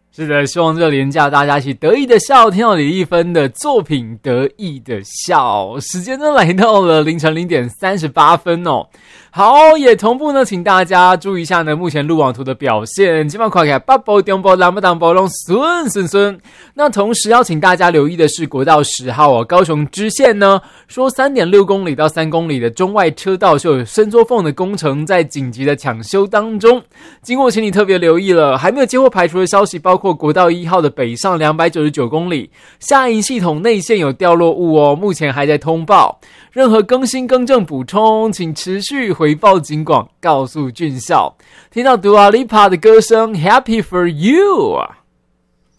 是的，希望这个连假大家一起得意的笑，听到李丽芬的作品得意的笑。时间呢来到了凌晨0:38哦。好，也同步呢，请大家注意一下呢，目前路网图的表现，今晚看起来北部、中部、南部、东部都顺。那同时要请大家留意的是国道10号哦，高雄支线呢，说3.6公里到3公里的中外车道是有伸缩缝的工程在紧急的抢修当中，经过请你特别留意了，还没有接获排除的消息，包括国道1号的北上299公里，下营系统内线有掉落物哦，目前还在通报。任何更新更正补充，请持续回报警广，告诉俊孝。听到 Dua Lipa 的歌声 Happy for You